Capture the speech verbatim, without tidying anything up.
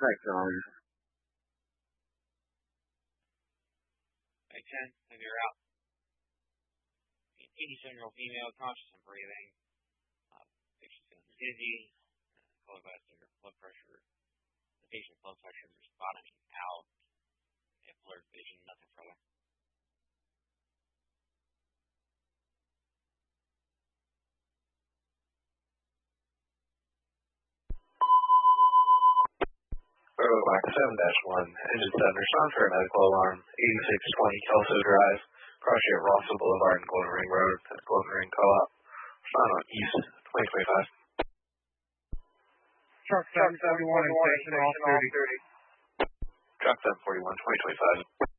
Thanks, John. Hey, ten, and you're out. eighty-seven-year-old female, conscious and breathing. Uh, patient's feeling dizzy, cardiovascular blood pressure. The patient's blood pressure is bottoming out. They have blurred vision, nothing further. Box seven dash one, engine seven, respond for a medical alarm, eighty-six twenty Kelso Drive, cross at Rossville Boulevard and Golden Ring Road at the Golden Ring Co-op. Respond on East twenty twenty-five. Truck seven forty-one and station off thirty. Truck seven forty-one, twenty twenty-five.